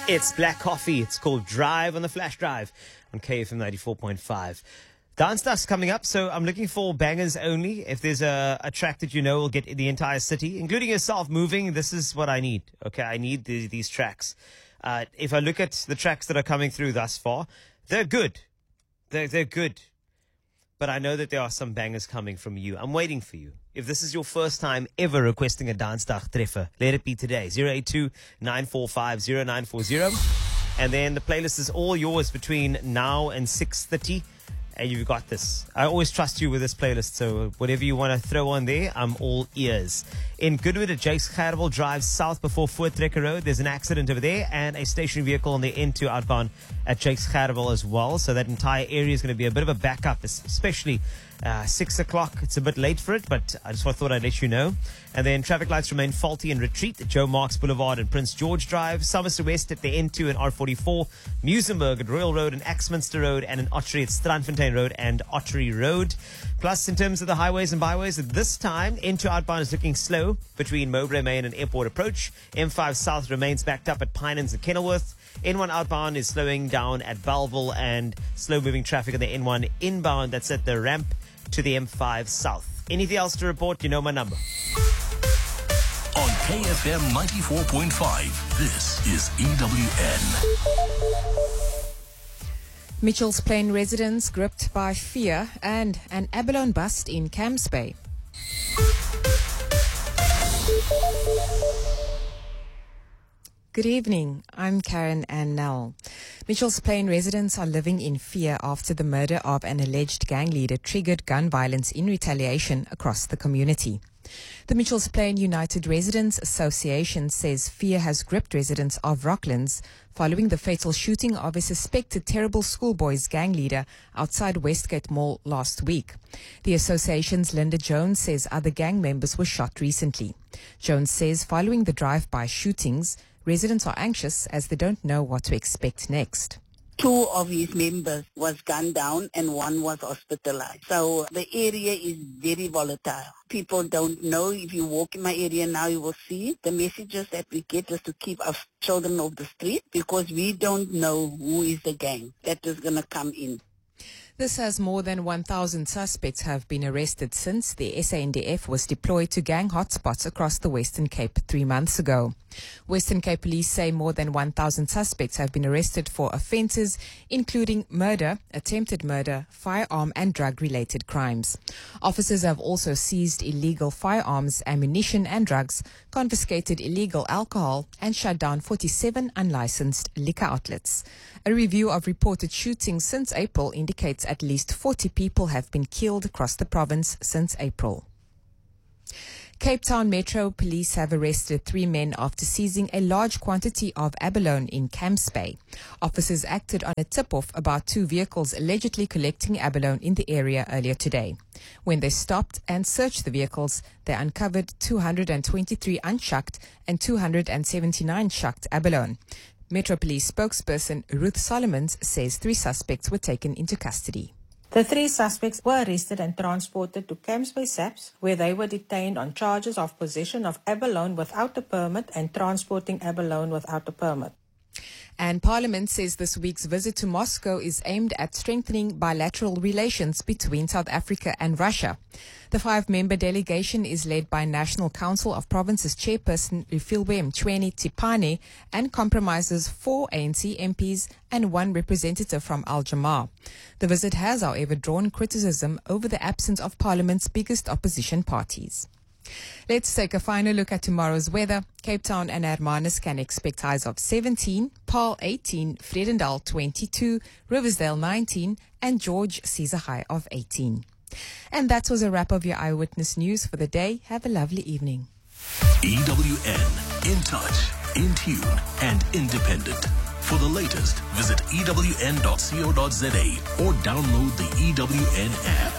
It's Black Coffee. It's called Drive on the Flash Drive on KFM 94.5. Dance Stuff's coming up, so I'm looking for bangers only. If there's a track that you know will get the entire city, including yourself, moving, this is what I need. Okay, I need these tracks. If I look at the tracks that are coming through thus far, they're good. They're good. But I know that there are some bangers coming from you. I'm waiting for you. If this is your first time ever requesting a Dance Dag treffer, let it be today. 082-945-0940. And then the playlist is all yours between now and 6:30. And you've got this. I always trust you with this playlist, so whatever you want to throw on there, I'm all ears. In Goodwood at Jakes Gerwel Drive south before Voortrekker Road, there's an accident over there and a stationary vehicle on the N2 outbound at Jakes Gerwel as well. So that entire area is going to be a bit of a backup, especially 6 o'clock. It's a bit late for it, but I just thought I'd let you know. And then traffic lights remain faulty in Retreat at Joe Marks Boulevard and Prince George Drive, Somerset West at the N2 and R44, Musenberg at Royal Road and Axminster Road, and in Ottery at Strandfontein Road and Ottery Road. Plus, in terms of the highways and byways, at this time, N2 outbound is looking slow between Mowbray Main and Airport Approach. M5 South remains backed up at Pinelands and Kenilworth. N1 outbound is slowing down at Bellville, and slow-moving traffic on the N1 inbound, that's at the ramp to the M5 South. Anything else to report? You know my number. On KFM 94.5, this is EWN. Mitchell's Plain residents gripped by fear and an abalone bust in Camps Bay. Good evening, I'm Karen Annell. Mitchell's Plain residents are living in fear after the murder of an alleged gang leader triggered gun violence in retaliation across the community. The Mitchell's Plain United Residents Association says fear has gripped residents of Rocklands following the fatal shooting of a suspected Terrible Schoolboys gang leader outside Westgate Mall last week. The association's Linda Jones says other gang members were shot recently. Jones says following the drive-by shootings, residents are anxious as they don't know what to expect next. 2 of his members was gunned down and 1 was hospitalized. So the area is very volatile. People don't know. If you walk in my area now, you will see the messages that we get is to keep our children off the street because we don't know who is the gang that is going to come in. This as more than 1,000 suspects have been arrested since the SANDF was deployed to gang hotspots across the Western Cape 3 months ago. Western Cape police say more than 1,000 suspects have been arrested for offences including murder, attempted murder, firearm and drug-related crimes. Officers have also seized illegal firearms, ammunition and drugs, confiscated illegal alcohol and shut down 47 unlicensed liquor outlets. A review of reported shootings since April indicates at least 40 people have been killed across the province since April. Cape Town Metro Police have arrested 3 men after seizing a large quantity of abalone in Camps Bay. Officers acted on a tip-off about 2 vehicles allegedly collecting abalone in the area earlier today. When they stopped and searched the vehicles, they uncovered 223 unshucked and 279 shucked abalone. Metro Police spokesperson Ruth Solomons says 3 suspects were taken into custody. The 3 suspects were arrested and transported to Camps Bay SAPS, where they were detained on charges of possession of abalone without a permit and transporting abalone without a permit. And Parliament says this week's visit to Moscow is aimed at strengthening bilateral relations between South Africa and Russia. The 5-member delegation is led by National Council of Provinces chairperson Refilwe Mchweni Tipane and comprises 4 ANC MPs and 1 representative from Al-Jamaa. The visit has, however, drawn criticism over the absence of Parliament's biggest opposition parties. Let's take a final look at tomorrow's weather. Cape Town and Hermanus can expect highs of 17, Paarl 18, Vredendal 22, Riversdale 19, and George sees a high of 18. And that was a wrap of your Eyewitness News for the day. Have a lovely evening. EWN, in touch, in tune, and independent. For the latest, visit ewn.co.za or download the EWN app.